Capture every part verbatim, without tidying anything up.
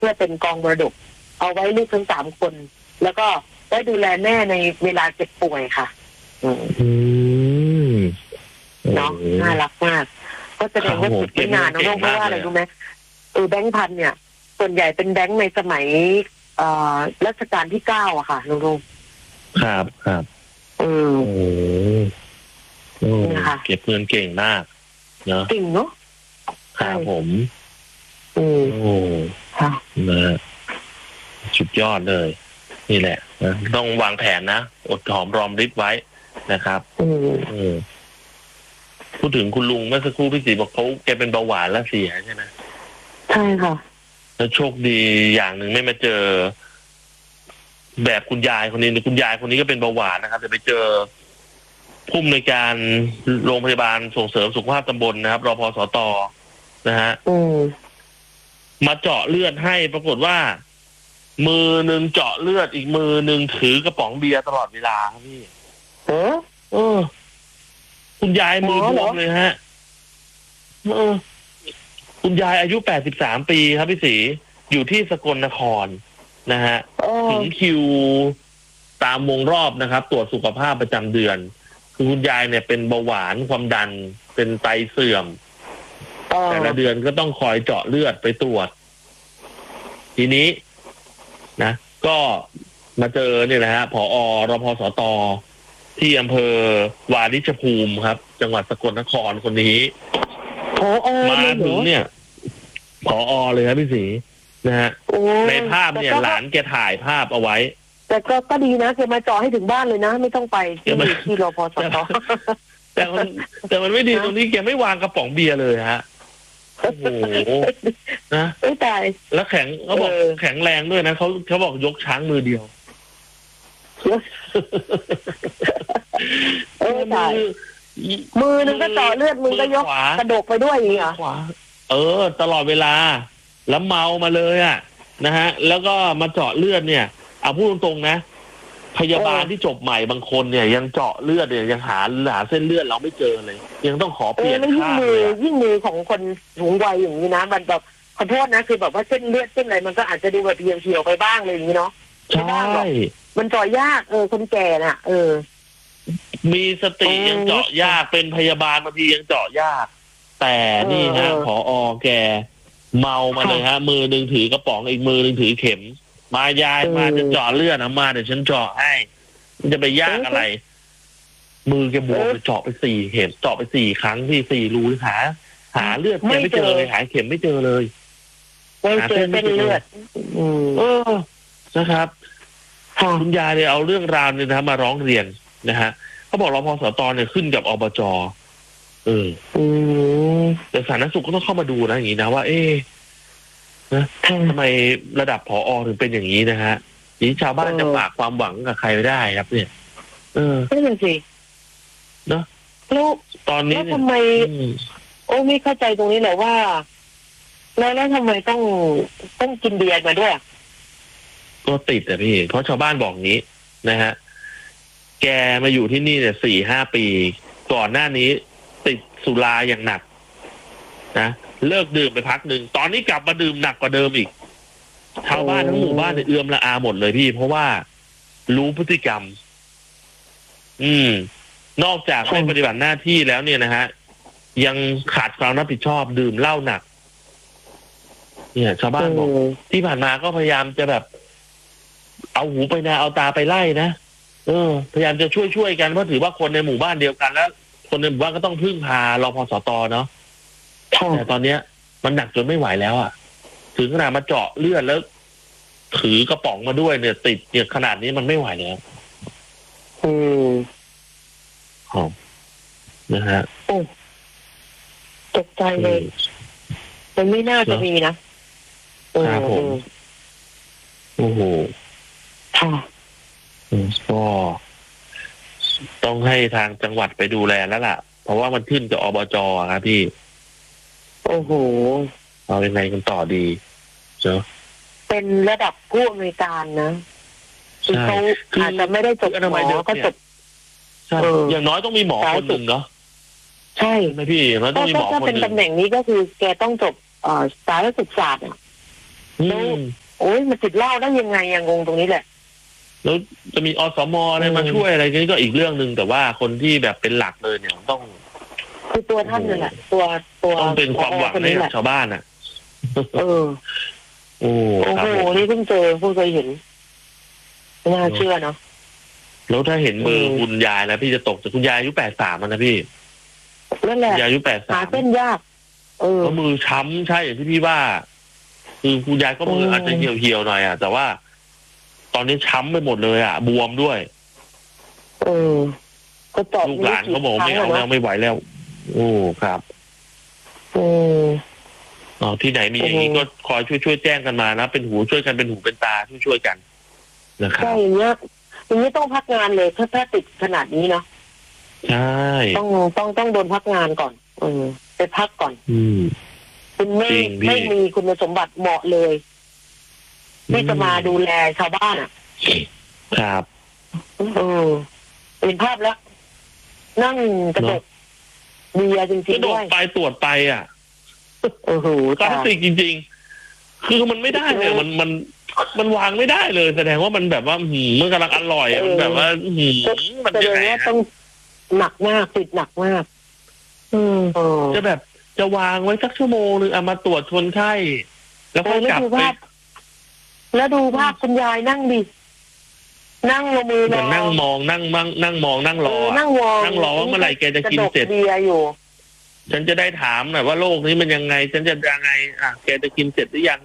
พื่อเป็นกองมรดกเอาไว้ลูกทั้งสามคนแล้วก็ได้ดูแลแม่ในเวลาเจ็บป่วยค่ะอืมเนาะน่ารักมากก็แสดงว่าเก็บไว้นานนะเพราะว่าอะไรรู้ไหมเออแบงค์พันเนี่ยส่วนใหญ่เป็นแบงค์ในสมัยเอ่อรัชกาลที่เก้าอะค่ะลุงลุงครับครับเออโอ้เก็บเงินเก่งมากเนาะเก่งเนาะครับผมโอ้ค่ะนะสุดยอดเลยนี่แหละนะต้องวางแผนนะอดหอมรอมริบไว้นะครับอืมพูดถึงคุณลุงเมื่อสักครู่พี่ศรีบอกเขาแกเป็นเบาหวานแล้วเสียใช่ไหมใช่ค่ะแล้วโชคดีอย่างหนึ่งไม่มาเจอแบบคุณยายคนนี้คุณยายคนนี้ก็เป็นเบาหวานนะครับแต่ไปเจอผู้อำนวยการโรงพยาบาลส่งเสริมสุขภาพตำบลนะครับรพสตนะฮะมาเจาะเลือดให้ปรากฏว่ามือหนึ่งเจาะเลือดอีกมือหนึ่งถือกระป๋องเบียร์ตลอดเวลาครับพี่เออเออคุณยายมือบวมเลยฮะเออคุณยายอายุแปดสิบสามปีครับพี่ศรีอยู่ที่สกลนครนะฮะถึงคิวตามวงรอบนะครับตรวจสุขภาพประจำเดือนคือคุณยายเนี่ยเป็นเบาหวานความดันเป็นไตเสื่อมแต่ละเดือนก็ต้องคอยเจาะเลือดไปตรวจทีนี้นะก็มาเจอเนี่ยนะฮะผอ.รพสต.ที่อำเภอวาริชภูมิครับจังหวัดสกลนครคนนี้ผอ. มาถึงเนี่ยผอ.เลยครับพี่ศรีนะฮะในภาพเนี่ยหลานแกถ่ายภาพเอาไว้แต่ก็ก็ดีนะแกมาเจาะให้ถึงบ้านเลยนะไม่ต้องไปที่ที่รพสต. แต่มันแต่มันไม่ดีตรงนี้แกไม่วางกระป๋องเบียร์เลยฮะโอ้โหนะไม่ตายแล้วแข็งเขาบอกแข็งแรงด้วยนะเขาเขาบอกยกช้างมือเดียวเออตายมือนึงก็เจาะเลือดมือก็ยกกระดกไปด้วยอย่างนี้เหรอเออตลอดเวลาแล้วเมามาเลยอ่ะนะฮะแล้วก็มาเจาะเลือดเนี่ยเอาพูดตรงๆนะพยาบาลที่จบใหม่บางคนเนี่ยยังเจาะเลือดเนี่ยยังหาหาเส้นเลือดเราไม่เจอเลยยังต้องขอเปลี่ยนข้างเลยยิ่งมือของคนสูงวัยอย่างนี้นะมันแบบขอโทษนะคือแบบว่าเส้นเลือดเส้นอะไรมันก็อาจจะดูแบบเฉียวๆไปบ้างเลยอย่างนี้เนาะใช่มันเจาะยากเออคนแก่น่ะเออมีสติยังเจาะยากเป็นพยาบาลบางทียังเจาะยากแต่นี่ฮะผอ.แกเมามาเลยฮะมือหนึ่งถือกระป๋องอีกมือหนึ่งถือเข็มมายายมาจะเจาะเลือดนะมาเดี๋ยวฉันเจาะให้มันจะไปยากอะไรมือแกบวมไปเจาะไปสี่เข็มเจาะไปสี่ครั้งที่สี่รูหาหาเลือดแกไม่เจอเลยหาเข็มไม่เจอเลยหาเส้นเลือดเออนะครับคุณยายเนี่ยเอาเรื่องราวเนี่ยนะมาร้องเรียนนะฮะเขาบอกรพสต.เนี่ยขึ้นกับอบจ.เออแต่สาธารณสุขก็ต้องเข้ามาดูนะอย่างนี้นะว่าเอ๊ะนะทำไมระดับผอ.ถึงเป็นอย่างนี้นะฮะนี้ชาวบ้านจะฝากความหวังกับใครไม่ได้ครับเนี่ยเออนั่นสิเนาะแล้วตอนนี้ทำไมโอ้ไม่เข้าใจตรงนี้แหละว่าแล้วแล้วทำไมต้องต้องกินเบียร์มาด้วยก็ติดอ่ะพี่เพราะชาวบ้านบอกงี้นะฮะแกมาอยู่ที่นี่เนี่ยสี่ห้าปีก่อนหน้านี้ติดสุราอย่างหนักนะเลิกดื่มไปพักหนึ่งตอนนี้กลับมาดื่มหนักกว่าเดิมอีกชาวบ้านทั้งหมู่บ้านเนี่ยเอื้อมละอาหมดเลยพี่เพราะว่ารู้พฤติกรรมอืมนอกจากไม่ปฏิบัติหน้าที่แล้วเนี่ยนะฮะยังขาดความรับผิดชอบดื่มเหล้าหนักเนี่ยชาวบ้านบอกที่ผ่านมาก็พยายามจะแบบเอาหูไปนาเอาตาไปไล่นะเออพยายามจะช่วยช่วยกันเพราะถือว่าคนในหมู่บ้านเดียวกันแล้วคนในหมู่บ้านก็ต้องพึ่งพารพสต.เนาะแต่ตอนเนี้ยมันหนักจนไม่ไหวแล้วอ่ะถึงขนาดมาเจาะเลือดแล้วถือกระป๋องมาด้วยเนี่ยติดเนี่ยขนาดนี้มันไม่ไหวแล้วอืมหอมนะฮะโอ้ตกใจเลยมันไม่น่าจะมีนะครับผมโอ้โหค่ะก็ต้องให้ทางจังหวัดไปดูแลแล้วล่ะเพราะว่ามันขึ้นกับอบจ.ครับพี่โอ้โหเอายังไงกันต่อดีเจ้าเป็นระดับผู้อำนวยการนะคือเขาอาจจะไม่ได้จบหมอก็จบใช่อย่างน้อยต้องมีหมอคนหนึ่งเนาะใช่ไหมพี่มันต้องมีหมอคนหนึ่งถ้าเป็นตำแหน่งนี้ก็คือแกต้องจบเอ่อสาธารณสุขศาสตร์อ่ะแล้วโอ้ยมันติดเหล้าได้ยังไงยังงงตรงนี้แหละแล้วจะมีอสมอะไรมาช่วยอะไรนี่ก็อีกเรื่องหนึ่งแต่ว่าคนที่แบบเป็นหลักเลยเนี่ยต้องคือตัวท่านนั่นแหละตัวตัวต้องเป็นความหวังให้กับชาวบ้านอ่ะเออโอ้โอ้โหนี่เพิ่งเจอเพิ่งเคยเห็นไม่น่าเชื่อเนาะแล้วถ้าเห็นมือคุณยายแล้วพี่จะตกจากคุณยายอายุแปดสามนะพี่นั่นแหละยายอายุแปดสามหาเส้นยากเออแล้วมือช้ำใช่อย่างที่พี่ว่าคือคุณยายก็มืออาจจะเหี่ยวๆหน่อยอ่ะแต่ว่าตอนนี้ช้ำไปหมดเลยอ่ะบวมด้วยเออก็ตอบลูกหลานเขาบอกไม่เอาแล้วไม่ไหวแล้วโอ้ครับเอออ๋อที่ไหนมีอย่างนี้ก็คอยช่วยช่วยแจ้งกันมานะเป็นหูช่วยกันเป็นหูเป็นตาช่วยช่วยกันนะครับใช่อย่างเงี้ยอย่างนี้ต้องพักงานเลยถ้าถ้าติดขนาดนี้เนาะใช่ต้องต้องต้องโดนพักงานก่อนเออไปพักก่อนอืมคุณไม่ไม่มีคุณสมบัติเหมาะเลยที่จะมาดูแลชาวบ้านอ่ะครับเออเป็นภาพแล้วนั่งกระดกเบียร์จริงๆด้วยไปตรวจไปอ่ะโอ้โหคลาสสิกจริงๆคือมันไม่ได้เลยมันมันมันวางไม่ได้เลยแสดงว่ามันแบบว่าหืมมันกำลังอร่อยมันแบบว่าหืมมันยังไงต้องหนักมากติดหนักมากอืมจะแบบจะวางไว้สักชั่วโมงนึงเอามาตรวจคนไข้แล้วก็กลับไปแล้วดูภาพคุณยายนั่งดินั่งลงมือรอนั่งมองนั่งมั่งนั่งมองนั่งรอนั่งมองนั่งรอว่าเมื่อไหร่แกจะกินเสร็จเบียร์อยู่ฉันจะได้ถามหน่อยว่าโรคนี้มันยังไงฉันจะยังไงอ่ะแกจะกินเสร็จหรือยัง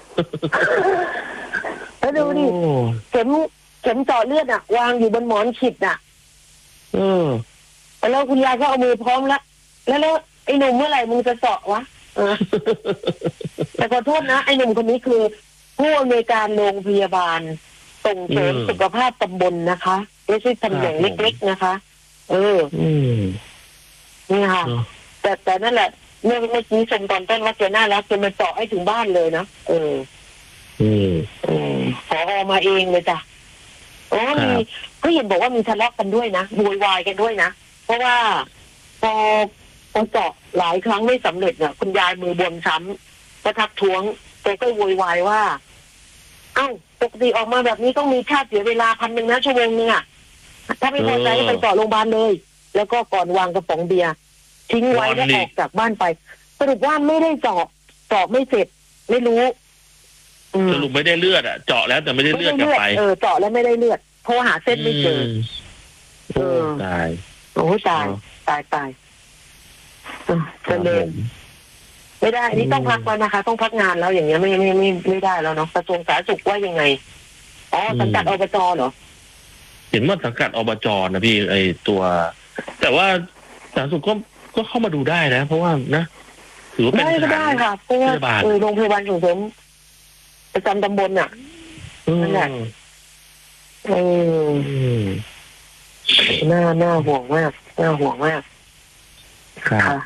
แล้วดูดิเข็มเข็มเจาะเลือดอ่ะวางอยู่บนหมอนขิดอ่ะเออแล้วคุณยายก็เอามือพร้อมแล้วแล้วแล้วไอ้หนุ่มเมื่อไหร่มึงจะเจาะวะแต่ขอโทษนะไอ้หนุ่มคนนี้คือผู้อำนวยการโรงพยาบาลส่งเสริมสุขภาพตำบลนะคะไม่ใช่ตำแหน่งเล็กๆนะคะเออนี่ค่ะแต่แต่นั่นแหละเมื่อเมื่อกี้ชมตอนต้นว่าเจน่ารักจะมาเจาะให้ถึงบ้านเลยนะเอออืมอืมขออมาเองเลยจ้ะโอ้มีก็เห็นบอกว่ามีทะเลาะกันด้วยนะโวยวายกันด้วยนะเพราะว่าพอพอเจาะหลายครั้งไม่สำเร็จเนี่ยคุณยายมือบวมช้ำก็ทักท้วงแกก็โวยวายว่าเอ้าปกติออกมาแบบนี้ต้องมีค่าเสียเวลาพันหนึ่งนะชั่วโมงนึงอ่ะถ้าไม่พอใจก็ไปเจาะโรงพยาบาลเลยแล้วก็ก่อนวางกระป๋องเบียร์ทิ้งไว้แล้วออกจากบ้านไปสรุปว่าไม่ได้เจาะเจาะไม่เสร็จไม่รู้สรุปไม่ได้เลือดอ่ะเจาะแล้วแต่ไม่ได้เลือดกลับไปเออเจาะแล้วไม่ได้เลือดเพราะหาเส้นไม่เจอเออตายโอ้ตายตายตายจะเดินไม่ได้นี่ต้องพักแล้วนะคะต้องพักงานแล้วอย่างเงี้ยไม่ไม่ไม่ไม่ได้แล้วเนาะกระทรวงสาธารณสุขว่ายังไงอ๋อสังกัดอบจเหรอเห็นว่าสังกัดอบจนะพี่ไอตัวแต่ว่าสาธารณสุขก็ก็เข้ามาดูได้นะเพราะว่านะถือว่าเป็นได้ก็ได้ค่ะเพราะว่าโรงพยาบาลส่งเสริมประจำตำบลน่ะนั่นแหละเออน่าน่าห่วงมากน่าห่วงมากค่ะ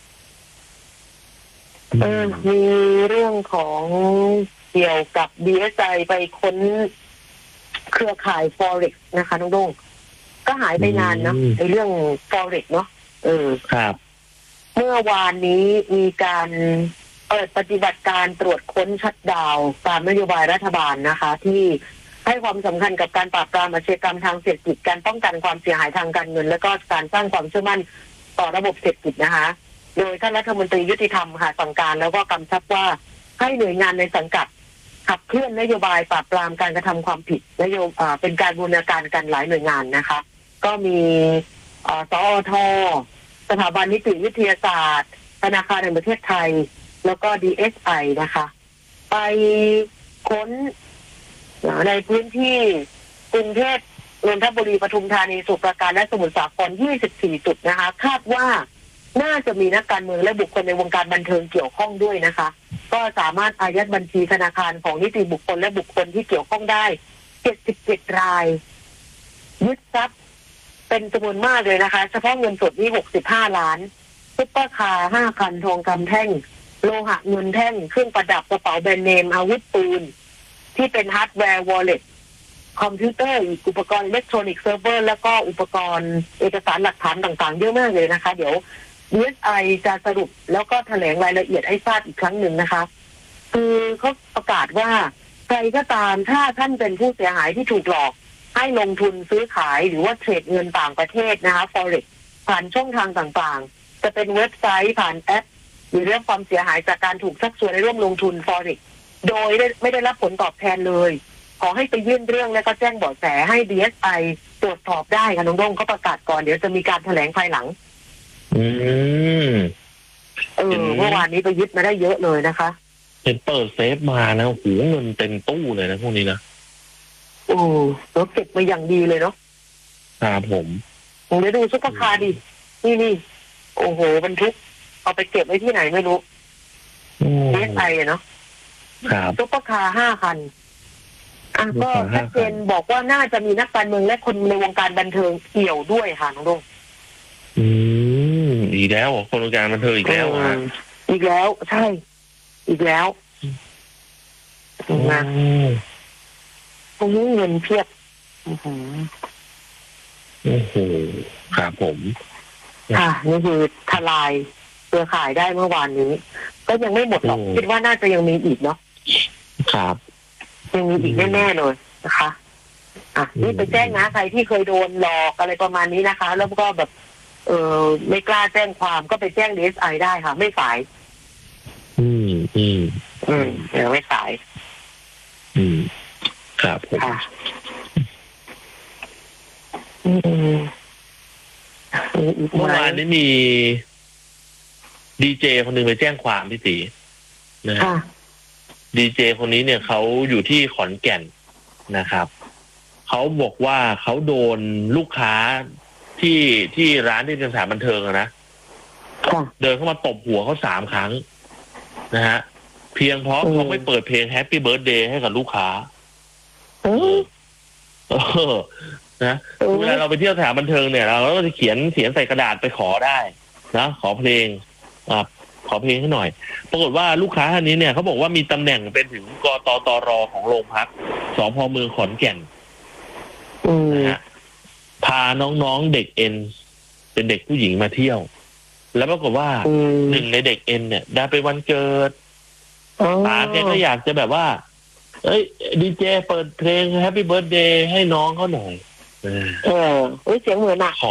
เออมีเรื่องของเกี่ยวกับ ดี เอส ไอ ไปค้นเครือข่าย Forex นะคะน้องดงก็หายไปนานเนาะในเรื่อง Forex เนาะเออครับเมื่อวานนี้มีการเปิดปฏิบัติการตรวจค้นชัตดาวน์ตามนโยบายรัฐบาลนะคะที่ให้ความสำคัญกับการปราบปรามอาชญากรรมทางเศรษฐกิจการป้องกันความเสียหายทางการเงินและก็การสร้างความเชื่อมั่นต่อระบบเศรษฐกิจนะคะโดยท่านรัฐมนตรียุติธรรมค่ะสั่งการแล้วก็กำชับว่าให้หน่วยงานในสังกัดขับเคลื่อนนโยบายปราบปรามการกระทำความผิดนโยบายเป็นการบูรณาการกันหลายหน่วยงานนะคะก็มีสอท.สถาบันนิติวิทยาศาสตร์ธนาคารแห่งประเทศไทยแล้วก็ ดี เอส ไอ นะคะไปค้นในพื้นที่กรุงเทพนนทบุรีปทุมธานีสมุทรปราการและสมุทรสาครยี่สิบสี่จุดนะคะคาดว่าน่าจะมีนักการเมืองและบุคคลในวงการบันเทิงเกี่ยวข้องด้วยนะคะก็สามารถอายัดบัญชีธนาคารของนิติบุคคลและบุคคลที่เกี่ยวข้องได้เจ็ดสิบเจ็ดรายยึดทรัพย์เป็นจำนวนมากเลยนะคะเฉพาะเงินสดนี่หกสิบห้าล้านซุปเปอร์คาร์ห้าคันทองคำแท่งโลหะเงินแท่งเครื่องประดับกระเป๋าแบรนด์เนมอาวุธปืนที่เป็นฮาร์ดแวร์วอลเล็ตคอมพิวเตอร์อุปกรณ์อิเล็กทรอนิกส์เซิร์ฟเวอร์แล้วก็อุปกรณ์เอกสารหลักฐานต่างๆเยอะมากเลยนะคะเดี๋ยว ดี เอส ไอ จะสรุปแล้วก็แถลงรายละเอียดให้ทราบอีกครั้งหนึ่งนะคะคือเขาประกาศว่าใครก็ตามถ้าท่านเป็นผู้เสียหายที่ถูกหลอกให้ลงทุนซื้อขายหรือว่าเทรดเงินต่างประเทศนะคะ Forex ผ่านช่องทางต่างๆจะเป็นเว็บไซต์ผ่านแอปหรือเรื่องความเสียหายจากการถูกชักชวนให้ร่วมลงทุน Forex โดยไม่ได้รับผลตอบแทนเลยขอให้ไปยื่นเรื่องและก็แจ้งเบาะแสให้ ดี เอส ไอ ตรวจสอบได้ค่ะน้องด้งเขาประกาศก่อนเดี๋ยวจะมีการแถลงภายหลังอืมเออเมื่อวานนี้ไปยึดมาได้เยอะเลยนะคะเห็นเปิดเซฟมานะโอ้โหเงินเต็มตู้เลยนะพวกนี้นะโอ้แล้วเก็บมาอย่างดีเลยเนาะครับผมผมไปดูซุปเปอร์คาร์ดินี่นี่โอ้โหบรรทุกเอาไปเก็บไว้ที่ไหนไม่รู้เอสไอเนาะครับซุปเปอร์คาร์ห้าคันอ่ะก็ชัดเจนบอกว่าน่าจะมีนักการเมืองและคนในวงการบันเทิงเกี่ยวด้วยค่ะน้องดงอืมอีกแล้วคนวงการบันเทิงอีกแล้วอ่ะอีกแล้วใช่อีกแล้วนะตรงนี้เงินเพียบโอ้โหครับผมค่ะนี่คือทลายเครือข่ายได้เมื่อวานนี้ก็ยังไม่หมดหรอกคิดว่าน่าจะยังมีอีกเนาะครับยังมีอีกแน่ๆเลยนะคะอ่ะนี่ไปแจ้งนะใครที่เคยโดนหลอกอะไรประมาณนี้นะคะแล้วก็แบบเออไม่กล้าแจ้งความก็ไปแจ้ง ดี เอส ไอ ได้ค่ะไม่สายอืมอืมอืมเดี๋ยวไม่สายอืมครับผมอืมเมื่อวานนี้มีดีเจคนหนึ่งไปแจ้งความพี่ตีนะดีเจคนนี้เนี่ยเขาอยู่ที่ขอนแก่นนะครับเขาบอกว่าเขาโดนลูกค้าที่ที่ร้านที่เป็นสถานบันเทิงนะเดินเข้ามาตบหัวเขาสามครั้งนะฮะเพียงเพราะเขาไม่เปิดเพลง Happy Birthday ให้กับลูกค้าเออนะเวลาเราไปเที่ยวสถานบันเทิงเนี่ยเราก็จะเขียนเขียนใส่กระดาษไปขอได้นะขอเพลงอ่าขอเพลงให้หน่อยปรากฏว่าลูกค้าท่านนี้เนี่ยเขาบอกว่ามีตำแหน่งเป็นถึงกตตรของโรงพักสพเมืองขอนแก่นนะฮะพาน้องๆเด็กเอ็นเป็นเด็กผู้หญิงมาเที่ยวแล้วปรากฏว่าหนึ่งในเด็กเอ็นเนี่ยได้ไปวันเกิดป๋าแกก็อยากจะแบบว่าเอ้ยดีเจเปิดเพลง Happy Birthday ให้น้องเขาหน่อยเออเออเสียงเหมือนอ่ะขอ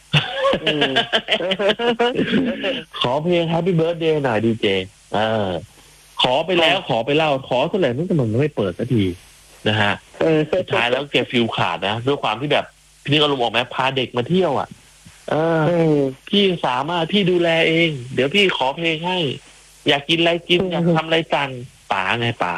ขอเพลง Happy Birthday หน่อยดีเจเออขอไปแล้วขอไปเล่าขอเท่าไหร่นั่นแต่มันไม่เปิดสักทีนะฮะสุดท้ายแล้วแกฟิลขาดนะด้วยความที่แบบพี่ก็ลงออกไหมพาเด็กมาเที่ยวอ่ะเออพี่สามารถพี่ดูแลเองเดี๋ยวพี่ขอเพลงให้อยากกินอะไรกินอยากทำอะไรสั่งป๋าไงป๋า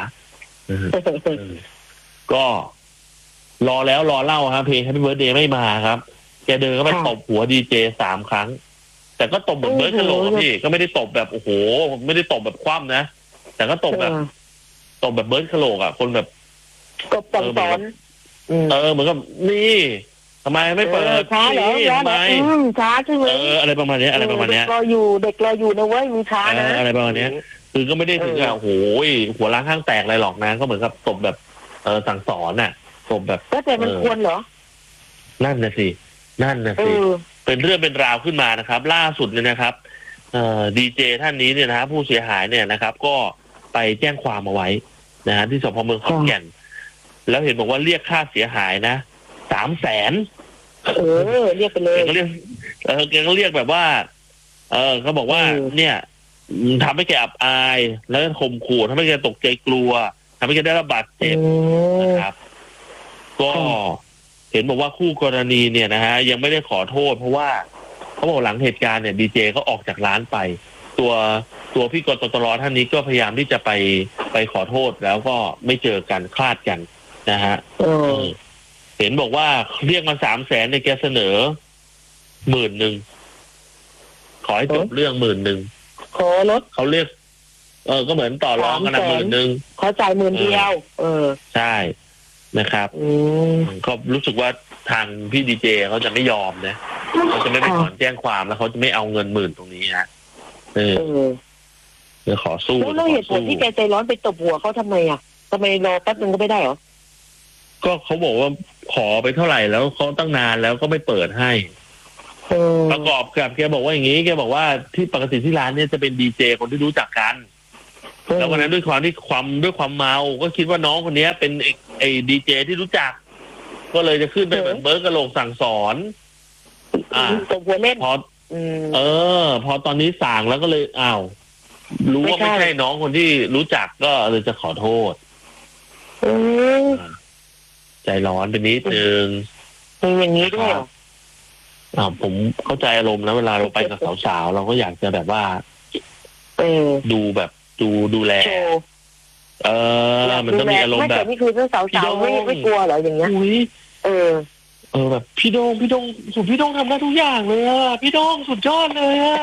ก็รอแล้วรอเล่าครับเพลง Happy Birthday ไม่มาครับแกเดินก็ไปตบหัวดีเจสามครั้งแต่ก็ตบเหมือนเบิร์ดกะโหลกพี่ก็ไม่ได้ตบแบบโอ้โหไม่ได้ตบแบบคว่ำนะแต่ก็ตบแบบตบแบบเบิร์ดกะโหลกอ่ะคนแบบตบตอนเออเหมือนกับนี่ทำไมไม่เปิดช้าเหรอทำไมช้าใช่ไหมเอออะไรประมาณนี้อะไรประมาณนี้รออยู่เด็กรออยู่นะเว้ยมีช้านะอะไรประมาณนี้คือก็ไม่ได้ถึงกับโอ้โหหัวล้างข้างแตกอะไรหรอกนะก็เหมือนกับตบแบบเออสั่งสอนน่ะตบแบบก็แต่มันควรเหรอนั่นนะสินั่นนะสิเป็นเรื่องเป็นราวขึ้นมานะครับล่าสุดเนี่ยนะครับเอ่อดีเจท่านนี้เนี่ยนะผู้เสียหายเนี่ยนะครับก็ไปแจ้งความเอาไว้นะฮะที่สพเมืองขอนแก่นแล้วเห็นบอกว่าเรียกค่าเสียหายนะสามแสนเออเรียกไปเลยแกก็เรียกเออแกก็เรียกแบบว่าเออเขาบอกว่าเนี่ยทำให้แกอับอายแล้วข่มขู่ทำให้แกตกใจกลัวทำให้แกได้รับบาดเจ็บนะครับก็เห็นบอกว่าคู่กรณีเนี่ยนะฮะยังไม่ได้ขอโทษเพราะว่าเขาบอกหลังเหตุการณ์เนี่ยดีเจเขาออกจากร้านไปตัวตัวพี่กตตรท่านนี้ก็พยายามที่จะไปไปขอโทษแล้วก็ไม่เจอกันคลาดกันนะฮะเห็นบอกว่าเรียกมาสามแสนในแกเสนอหมื่นหนึ่งขอให้จบเรื่องหมื่นหนึ่งขอลดเขาเรียกเออก็เหมือนต่อรองกันนะหมื่นหนึ่งขอจ่ายหมื่นเดียวเออใช่นะครับก็รู้สึกว่าทางพี่ดีเจเขาจะไม่ยอมนะเขาจะไม่ไปถอนแจ้งความแล้วเขาจะไม่เอาเงินหมื่นตรงนี้ฮะเออเดี๋ยวขอสู้แล้วเหตุผลที่แกใจร้อนไปตบหัวเขาทำไมอ่ะทำไมรอแป๊บนึงก็ไม่ได้หรอก็เขาบอกว่าขอไปเท่าไหร่แล้วเขาตั้งนานแล้วก็ไม่เปิดให้ประกอบกับแกบอกว่าอย่างนี้แกบอกว่าที่ปกติที่ร้านเนี่ยจะเป็นดีเจคนที่รู้จักกันแล้ววันนั้นด้วยความที่ความด้วยความเมาก็คิดว่าน้องคนนี้เป็นไอ้ไอ้ดีเจที่รู้จัก ก็เลยจะขึ้นไปเหมือนเบิร์กกระโหลกสั่งสอน อ่าตบหัวเล่นพอเออ พอตอนนี้สั่งแล้วก็เลยอ้าวรู้ว่าไม่ใช่น้องคนที่รู้จักก็เลยจะขอโทษใจร้อนไปนิดนึงมีอย่างนี้ด้วยอ่าผมเข้าใจอารมณ์นะเวลาเราไปกับสาวๆเราก็อยากจะแบบว่าดูแบบดูดูแลเออมันต้องมีอารมณ์แบบนี่คือเรื่องสาวๆไม่ไม่กลัวเหรออย่างเงี้ยเออเออแบบพี่โดงพี่โดงสุดพี่โดงทำได้ทุกอย่างเลยอ่ะพี่โดงสุดยอดเลยอ่ะ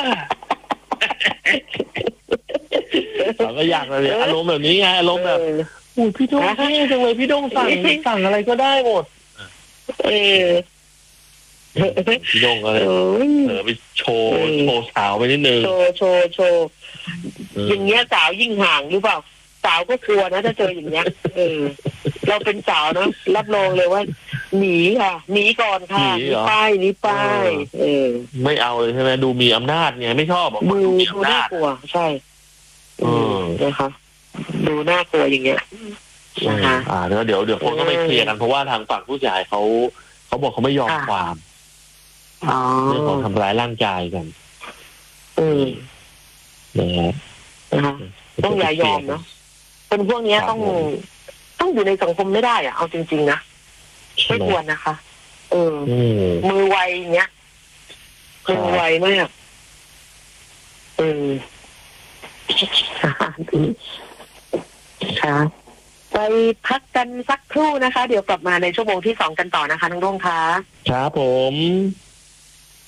เราก็อยากเลยอารมณ์แบบนี้ไงอารมณ์แบบโอ้พี่โดงเท่จังเลยพี่โดงสั่งสั่งอะไรก็ได้หมดเออพี่โดงก็เลยเออไปโชว์โชว์สาวไปนิดนึงโชว์โชว์โชว์อย่างเงี้ยสาวยิ่งห่างหรือเปล่าสาวก็กลัวนะถ้าเจออย่างเงี้ยเออเราเป็นสาวนะรับรองเลยว่าหนีค่ะหนีก่อนค่ะหนีไปหนีไปเออไม่เอาเลยใช่ไหมดูมีอำนาจไงไม่ชอบบอกดูดูน่ากลัวใช่อืมนะคะดูน่ากลัวอย่างเงี้ยนะคะอ่าเดี๋ยวเดี๋ยวเดี๋ยวคนก็ไปเคลียร์กันเพราะว่าทางฝั่งผู้เสียหายเขาเขาบอกเขาไม่ยอมความเรื่องของทำร้ายร่างกายกันอืมนะฮะต้องอย่ายอมนะคนพวกนี้ต้องต้องอยู่ในสังคมไม่ได้อะเอาจริงๆนะไม่ควรนะคะเออมือไวอย่างเงี้ยมือไวมากเออค่ะไปพักกันสักครู่นะคะเดี๋ยวกลับมาในชั่วโมงที่สองกันต่อนะคะน้องรุ่งค่ะครับผม